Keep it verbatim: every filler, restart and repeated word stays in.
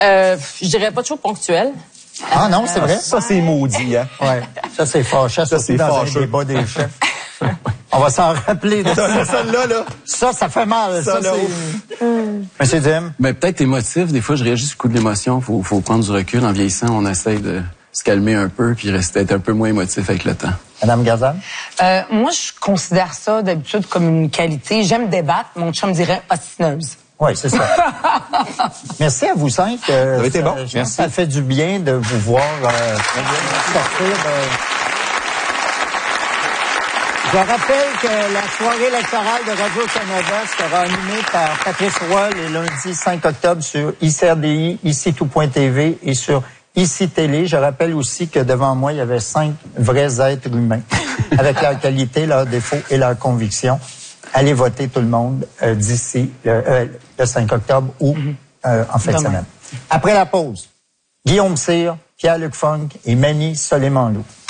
Euh, je dirais pas toujours ponctuel. Ah non, c'est vrai? Ça, c'est maudit, hein? Ouais. Ça, c'est fâcheux. Ça, c'est dans un débat des chefs. On va s'en rappeler de ça. Celle-là, là. Ça, ça fait mal. Ça, Ça, là, c'est... Monsieur Dim? Ben, peut-être émotif. Des fois, je réagis sur le coup de l'émotion. Faut, faut prendre du recul. En vieillissant, on essaye de se calmer un peu puis rester être un peu moins émotif avec le temps. Madame Gazan? Euh, moi, je considère ça d'habitude comme une qualité. J'aime débattre. Mon chum dirait ostineuse. Oui, c'est ça. Merci à vous cinq. Euh, ça a été ça, bon. Je pense Merci. que ça fait du bien de vous voir euh, sortir de... Je rappelle que la soirée électorale de Radio-Canada sera animée par Patrice Roy le lundi cinq octobre sur I C R D I, ici tout point T V et sur Ici Télé. Je rappelle aussi que devant moi, il y avait cinq vrais êtres humains avec leur qualité, leurs défauts et leurs convictions. Allez voter tout le monde euh, d'ici le, euh, le cinq octobre ou euh, en fin de semaine. Après la pause, Guillaume Cyr, Pierre-Luc Funk et Manny Soleiman-Loup.